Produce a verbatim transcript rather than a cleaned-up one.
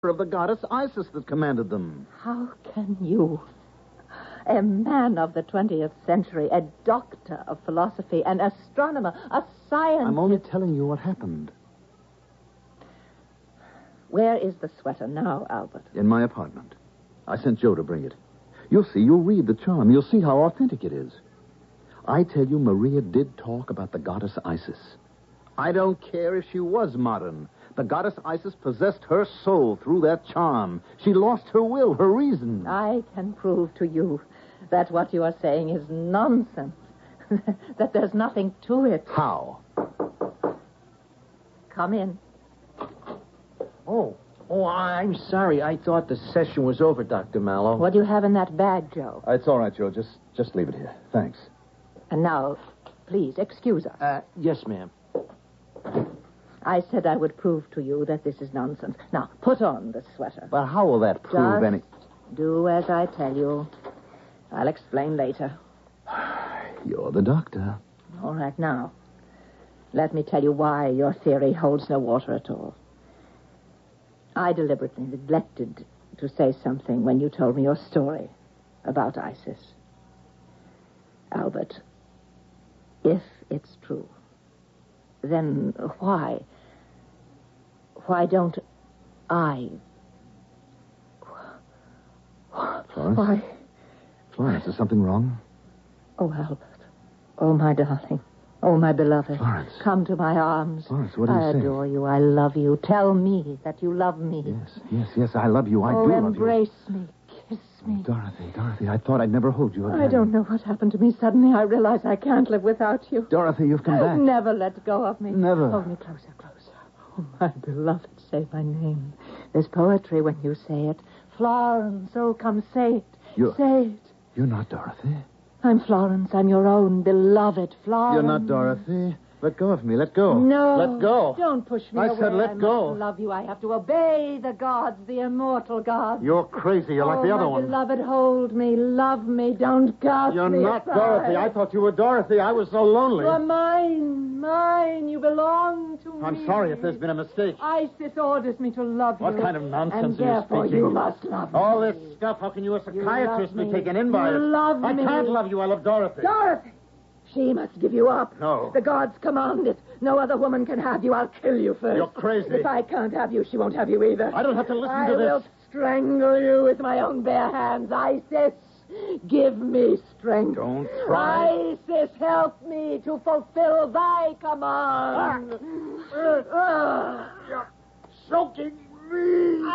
of the goddess Isis that commanded them. How can you, a man of the twentieth century, a doctor of philosophy, an astronomer, a scientist... I'm only telling you what happened. Where is the sweater now, Albert? In my apartment. I sent Joe to bring it. You'll see, you'll read the charm. You'll see how authentic it is. I tell you, Maria did talk about the goddess Isis. I don't care if she was modern. The goddess Isis possessed her soul through that charm. She lost her will, her reason. I can prove to you that what you are saying is nonsense. That there's nothing to it. How? Come in. Oh, oh, I'm sorry. I thought the session was over, Doctor Mallow. What do you have in that bag, Joe? It's all right, Joe. Just, just leave it here. Thanks. And now, please, excuse us. Uh, yes, ma'am. I said I would prove to you that this is nonsense. Now, put on the sweater. But how will that prove Just any... do as I tell you. I'll explain later. You're the doctor. All right, now, let me tell you why your theory holds no water at all. I deliberately neglected to say something when you told me your story about Isis. Albert, if it's true, then why... Why don't I... Florence? Why... Florence, is something wrong? Oh, Albert. Oh, my darling. Oh, my beloved. Florence. Come to my arms. Florence, what do you I say? I adore you. I love you. Tell me that you love me. Yes, yes, yes, I love you. I oh, do love you. embrace me. Kiss me. Dorothy, Dorothy, I thought I'd never hold you again. I don't know what happened to me. Suddenly I realize I can't live without you. Dorothy, you've come back. Never let go of me. Never. Hold me closer, closer. Oh, my beloved, say my name. There's poetry when you say it. Florence, oh, come say it. You're... Say it. You're not Dorothy. I'm Florence. I'm your own beloved Florence. You're not Dorothy. Let go of me. Let go. No. Let go. Don't push me I away. said let I go. must love you. I have to obey the gods, the immortal gods. You're crazy. You're like oh, the other my one. beloved, hold me. Love me. Don't cast You're me not aside. Dorothy. I thought you were Dorothy. I was so lonely. You're mine. Mine. You belong to me. I'm sorry if there's been a mistake. Isis orders me to love you. What kind of nonsense and are you therefore speaking? you must love me. All this stuff, how can you, a psychiatrist, love be me. taken in by You it? love I me. can't love you. I love Dorothy. Dorothy! She must give you up. No. The gods command it. No other woman can have you. I'll kill you first. You're crazy. If I can't have you, she won't have you either. I don't have to listen I to this. I will strangle you with my own bare hands. Isis, give me strength. Don't try. Isis, help me to fulfill thy command. You're choking me.